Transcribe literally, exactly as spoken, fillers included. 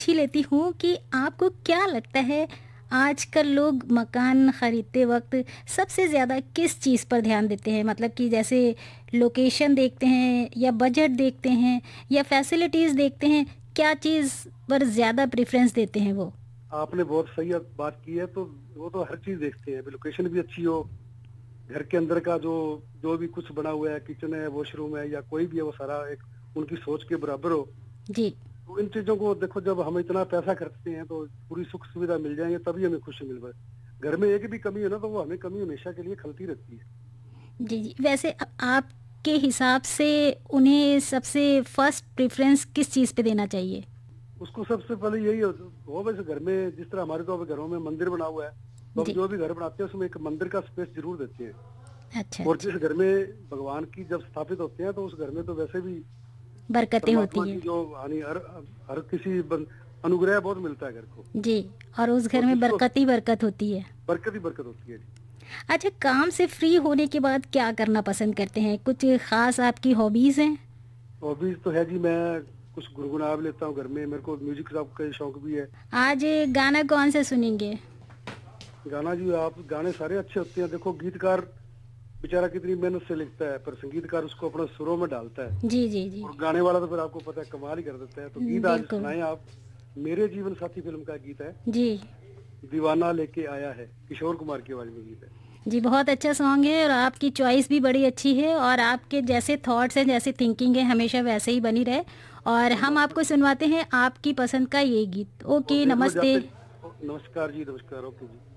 पूछ ही लेती हूँ कि आपको क्या लगता है आजकल लोग मकान खरीदते वक्त सबसे ज़्यादा किस चीज़ पर ध्यान देते हैं? मतलब कि जैसे लोकेशन देखते हैं या बजट देखते हैं या फैसिलिटीज़ देखते हैं, क्या चीज़ पर ज़्यादा प्रेफ़रेंस देते हैं वो? आपने बहुत सही अब बात की है, तो वो तो हर चीज़ देखते हैं, लोकेशन भी अच्छी हो, घर के अंदर का जो जो भी कुछ बना हुआ है, किचन है, वॉशरूम है या कोई भी है, वो सारा एक उनकी सोच के बराबर हो। जी। तो इन चीज़ों को देखो, जब हम इतना पैसा खर्चते हैं, तो पूरी सुख-सुविधा मिल जाएँगे, तभी हमें खुशी मिल पाए। घर में एक भी कमी है ना, तो वो हमें कमी हमेशा के लिए खलती रहती है। जी, जी। वैसे अ, आपके हिसाब से उन्हें सबसे फर्स्ट प्रेफ़रेंस किस चीज़ पे देना चाहिए? उसको सबसे पहले यही हो हो वैसे घर में जिस तरह हमारे तो अभी घरों में मंदिर बना हुआ है, तो हम जी। जो भी घर बनाते हैं, उसमें एक मंदिर का स्पेस ज़रूर देते हैं। अच्छा, और अच्छा। जिस घर में भगवान की जब स्थापित होते हैं, तो उस घर में तो वैसे भी बरकतें परमात्मा होती की हैं। जो हानि हर हर किसी बन अनुग्रह बहुत मिलता है घर को। जी, और उस घर और में जिसको बरकत ही बरकत होती है। बरकत ही बरकत होती है जी। अच्छा, काम से फ्री होने के बाद क्या करना पसंद करते हैं? कुछ ख़ास आपकी हॉबीज़ हैं? हॉबीज तो है जी, मैं कुछ गुनगुना भी लेता हूँ घर में, मेरे को म्यूजिक का का शौक भी है। आज गाना कौन सा सुनेंगे? गाना जी, आप गाने सारे अच्छे होते हैं, देखो गीतकार बेचारा कितनी मेहनत से लिखता है, पर संगीतकार उसको अपने सुरों में डालता है। जी, जी, जी। और गाने वाला तो फिर आपको पता है कमाल ही कर देता है। तो हुँ, गीत आज बिल्कुल। सुनाए आप। मेरे जीवन साथी फिल्म का गीत है, जी। दीवाना लेके आया है, किशोर कुमार की आवाज में गीत है। जी, बहुत अच्छा सॉन्ग है और आपकी चॉइस भी बड़ी अच्छी है और आपके जैसे थॉट्स हैं, जैसे थिंकिंग है, हमेशा वैसे ही बनी रहे और और हम बस आपको सुनवाते हैं आपकी पसंद का ये गीत। और ओके, देख लो नमस्ते। जाते। नमस्कार जी, नमस्कार, ओके जी।